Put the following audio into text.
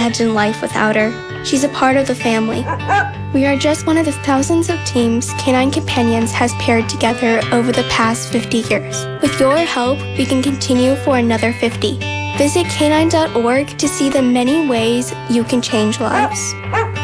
imagine life without her. She's a part of the family. We are just one of the thousands of teams Canine Companions has paired together over the past 50 years. With your help, we can continue for another 50. Visit canine.org to see the many ways you can change lives.